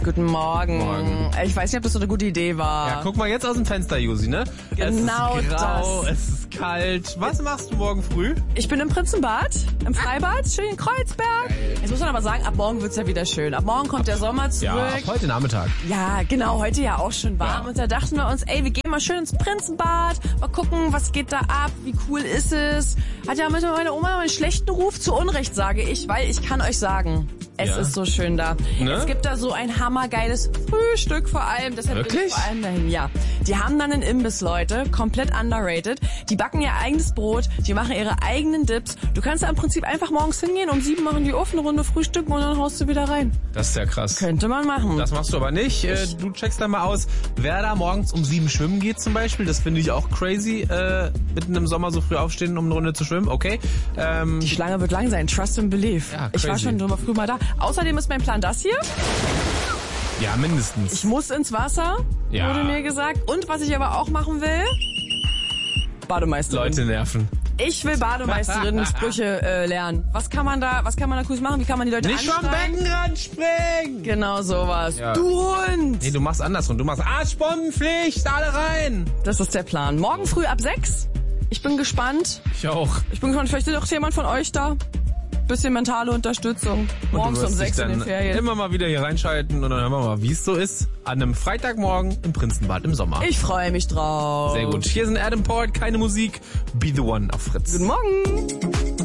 Guten Morgen. Morgen. Ich weiß nicht, ob das so eine gute Idee war. Ja, guck mal jetzt aus dem Fenster, Josi, ne? Genau es ist grau, das. es ist kalt. Was machst du morgen früh? Ich bin im Prinzenbad, im Freibad, schön in Kreuzberg. Jetzt muss man aber sagen, ab morgen wird's ja wieder schön. Ab morgen kommt der Sommer zurück. Ja, ab heute Nachmittag. Ja, genau, heute ja auch schon warm. Ja. Und da dachten wir uns, wir gehen mal schön ins Prinzenbad, mal gucken, was geht da ab, wie cool ist es. Hat ja manchmal meine Oma einen schlechten Ruf, zu Unrecht sage ich, weil ich kann euch sagen, es ist so schön da. Ne? Es gibt da so ein hammergeiles Frühstück vor allem. Deshalb bin ich Wirklich? vor allem dahin. Ja, die haben dann einen Imbiss, Leute, komplett underrated. Die backen ihr eigenes Brot, die machen ihre eigenen Dips. Du kannst da im Prinzip einfach morgens hingehen, um 7 machen die auf, eine Runde frühstücken und dann haust du wieder rein. Das ist ja krass. Könnte man machen. Das machst du aber nicht. Du checkst da mal aus, wer da morgens um 7 schwimmen geht zum Beispiel. Das finde ich auch crazy. Mitten im Sommer so früh aufstehen, um eine Runde zu schwimmen. Okay. Die Schlange wird lang sein. Trust and believe. Ja, ich war crazy. schon drüber früh mal da. Außerdem ist mein Plan das hier. Ja, mindestens. Ich muss ins Wasser, Ja. wurde mir gesagt. Und was ich aber auch machen will, Bademeisterin. Leute nerven. Ich will Bademeisterin Sprüche lernen. Was kann man da Cooles machen? Wie kann man die Leute Nicht vom anschreien? Beckenrand springen! Genau sowas. Ja. Du Hund! Nee, du machst andersrum. Du machst Arschbombenpflicht, alle rein! Das ist der Plan. Morgen früh ab 6. Ich bin gespannt. Ich auch. Vielleicht ist auch jemand von euch da. Bisschen mentale Unterstützung. Morgens du um wirst 6 dich in den dann Ferien. immer mal wieder hier reinschalten und dann hören wir mal, wie es so ist. An einem Freitagmorgen im Prinzenbad im Sommer. Ich freue mich drauf. Sehr gut. Hier sind Adam Paul, keine Musik. Be the One auf Fritz. Guten Morgen.